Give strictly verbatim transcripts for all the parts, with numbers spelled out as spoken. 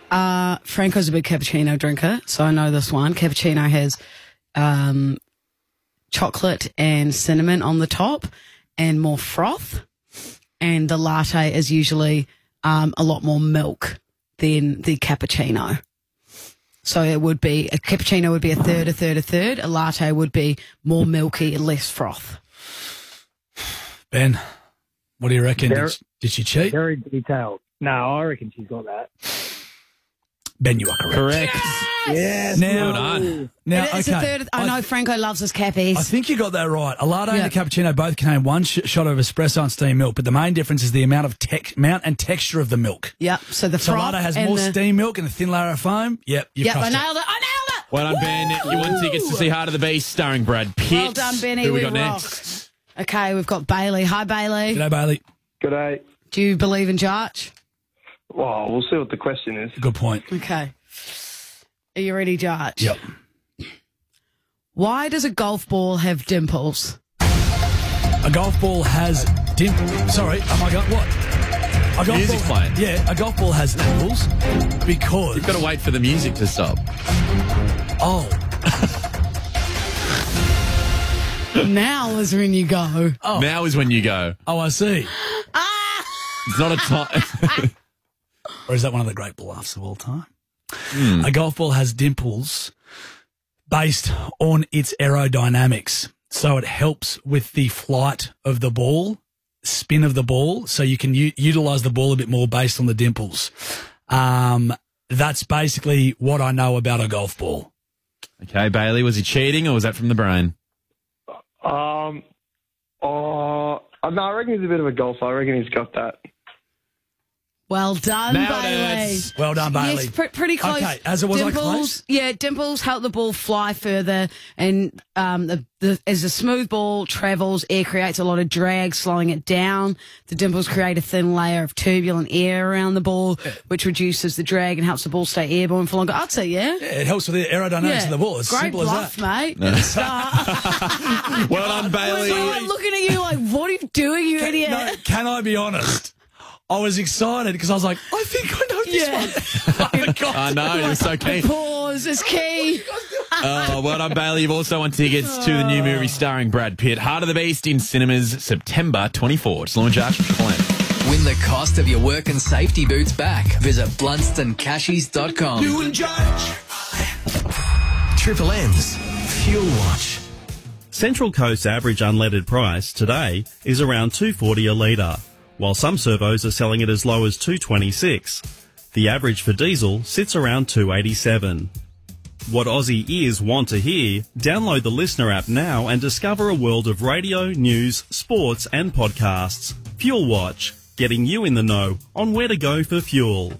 Uh, Franco's a big cappuccino drinker, so I know this one. Cappuccino has um, chocolate and cinnamon on the top and more froth. And the latte is usually um, a lot more milk than the cappuccino. So it would be, a cappuccino would be a third, a third, a third. A latte would be more milky and less froth. Ben, what do you reckon? Very, did, did she cheat? Very detailed. No, I reckon she's got that. Ben, you are correct. Correct. Yes. Now, Well done. now It is okay. a third. I I- know Franco loves his cappies. I think you got that right. A latte Yeah. and a cappuccino both contain one sh- shot of espresso and steamed milk, but the main difference is the amount of tec- amount and texture of the milk. Yep. So the So froth latte has and more the, steamed milk and a thin layer of foam. Yep, you've Yep, I crossed it. nailed it. I nailed it. Well done, Ben. You won tickets to see Heart of the Beast starring Brad Pitt. Well done, Benny. Who we We got rock. next? Okay, we've got Bailey. Hi, Bailey. G'day, Bailey. G'day. Do you believe in Jarch? Well, we'll see what the question is. Good point. Okay. Are you ready, Jarch? Yep. Why does a golf ball have dimples? A golf ball has dim. Sorry, oh my God, what? A golf Music's ball, playing. Yeah, a golf ball has dimples because. You've got to wait for the music to stop. Oh, Now is when you go. Oh. Now is when you go. oh, I see. It's not a time. Or is that one of the great bluffs of all time? A golf ball has dimples based on its aerodynamics. So it helps with the flight of the ball, spin of the ball, so you can u- utilize the ball a bit more based on the dimples. Um, that's basically what I know about a golf ball. Okay, Bailey, was he cheating or was that from the brain? Um, oh, no, I reckon he's a bit of a golfer. I reckon he's got that. Well done, Nailed Bailey. it. Well done, Bailey. Yes, pr- pretty close. Okay, as it was I dimples, close? Yeah, dimples help the ball fly further, and um, the, the, as the smooth ball travels, air creates a lot of drag, slowing it down. The dimples create a thin layer of turbulent air around the ball, which reduces the drag and helps the ball stay airborne for longer. I'd say, yeah. Yeah, it helps with the aerodynamics Yeah. of the ball. It's Great simple bluff, as that. mate. Good start. Well done, Bailey. I'm looking at you like, what are you doing, you idiot? No, can I be honest? I was excited because I was like, I think I know this Yeah. one. I forgot. I know, you're so keen. Pause is key. Oh, well done, Bailey. You've also won tickets to the new movie starring Brad Pitt, Heart of the Beast, in cinemas September twenty-fourth. Slow and Charge, Triple M. Win the cost of your work and safety boots back. Visit blunston cashies dot com. You and Judge. Triple M's Fuel Watch. Central Coast's average unleaded price today is around two dollars forty a litre, while some servos are selling it as low as two dollars twenty-six. The average for diesel sits around two dollars eighty-seven. What Aussie ears want to hear? Download the Listener app now and discover a world of radio, news, sports and podcasts. Fuel Watch, getting you in the know on where to go for fuel.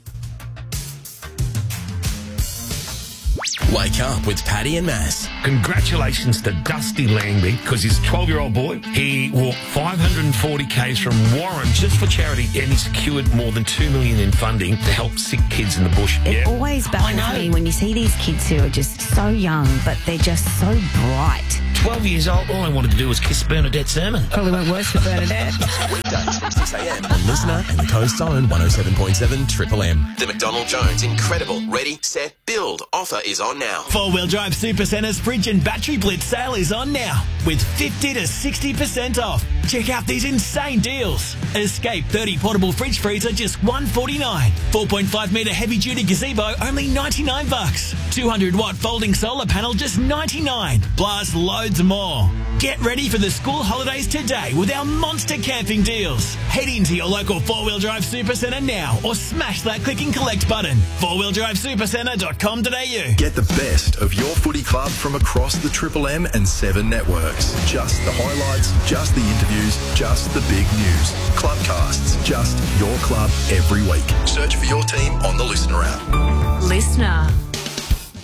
Wake up with Paddy and Mass. Congratulations to Dusty Langby, because his twelve-year-old boy, he walked five hundred forty kays from Warren just for charity, and he secured more than two million dollars in funding to help sick kids in the bush. It Yeah. always baffles me when you see these kids who are just so young, but they're just so bright. twelve years old, all I wanted to do was kiss Bernadette's sermon. Probably went worse for Bernadette. Weekdays from six a.m. on Listener and the Coast Own one oh seven point seven Triple M. The McDonald Jones Incredible Ready, Set, Build offer is on now. Four-wheel drive Supercentre's fridge and battery blitz sale is on now with fifty to sixty percent off. Check out these insane deals. Escape thirty portable fridge freezer just one forty-nine. four point five metre heavy-duty gazebo only ninety-nine bucks. two hundred watt folding solar panel just ninety-nine. Plus loads more. Get ready for the school holidays today with our monster camping deals. Head into your local four-wheel drive Supercentre now or smash that click and collect button. four wheel drive supercentre dot com dot a u. Get the best of your footy club from across the Triple M and Seven networks. Just the highlights, just the interviews, just the big news. Clubcasts, just your club every week. Search for your team on the Listener app. Listener.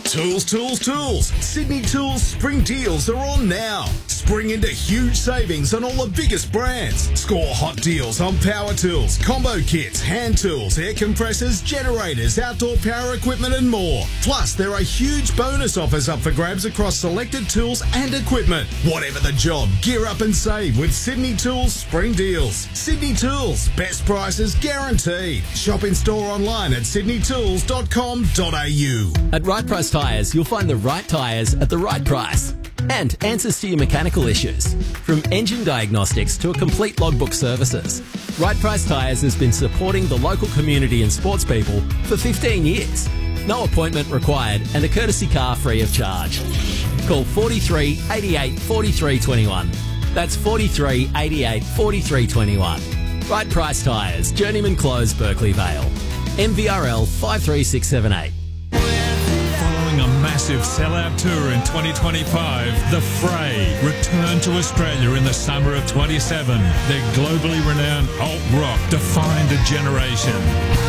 Tools, tools, tools. Sydney Tools spring deals are on now. Spring into huge savings on all the biggest brands. Score hot deals on power tools, combo kits, hand tools, air compressors, generators, outdoor power equipment and more. Plus, there are huge bonus offers up for grabs across selected tools and equipment. Whatever the job, gear up and save with Sydney Tools spring deals. Sydney Tools, best prices guaranteed. Shop in store online at sydney tools dot com dot a u. At Right Price Tyres, you'll find the right tyres at the right price. And answers to your mechanical issues. From engine diagnostics to a complete logbook services. Right Price Tyres has been supporting the local community and sports people for fifteen years. No appointment required and a courtesy car free of charge. Call forty-three, eighty-eight, forty-three, twenty-one. That's forty-three, eighty-eight, forty-three, twenty-one. Right Price Tyres, Journeyman Close, Berkeley Vale. M V R L five three six seven eight. Following a massive sellout tour in twenty twenty-five, The Fray return to Australia in the summer of twenty-seven. Their globally renowned alt rock defined a generation.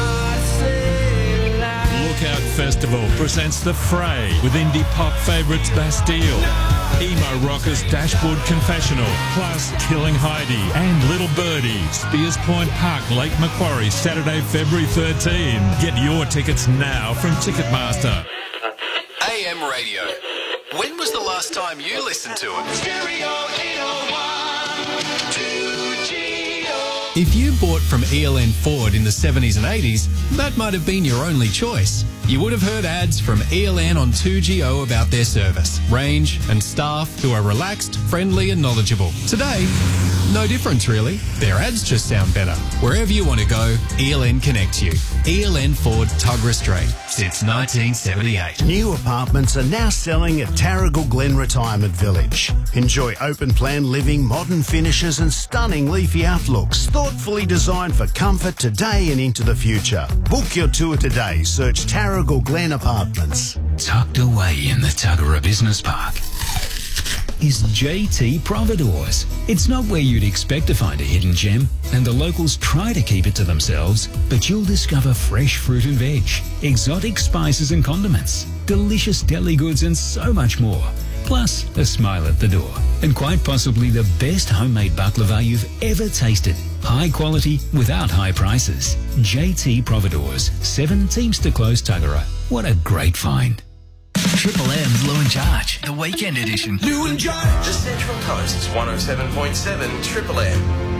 Lookout Festival presents The Fray with indie pop favourites Bastille, emo rockers Dashboard Confessional, plus Killing Heidi and Little Birdie. Spears Point Park, Lake Macquarie, Saturday, February thirteenth. Get your tickets now from Ticketmaster. A M Radio. When was the last time you listened to it? Stereo eight oh one, two G O. If you bought from E L N Ford in the seventies and eighties, that might have been your only choice. You would have heard ads from E L N on two G O about their service, range and staff who are relaxed, friendly and knowledgeable. Today, no difference really. Their ads just sound better. Wherever you want to go, E L N connects you. E L N Ford, Tuggerah Street, since nineteen seventy-eight. New apartments are now selling at Tarragle Glen Retirement Village. Enjoy open plan living, modern finishes and stunning leafy outlooks. Thoughtfully designed for comfort today and into the future. Book your tour today. Search Tarragle Glen Apartments. Tucked away in the Tuggerah Business Park is J T Providores. It's not where you'd expect to find a hidden gem, and the locals try to keep it to themselves, but you'll discover fresh fruit and veg, exotic spices and condiments, delicious deli goods and so much more. Plus, a smile at the door, and quite possibly the best homemade baklava you've ever tasted. High quality without high prices. J T Providores, seven Teamster Close, Tuggerah. What a great find. Triple M's Lou in Charge, the weekend edition. Lou in Charge. The Central Coast's one oh seven point seven Triple M.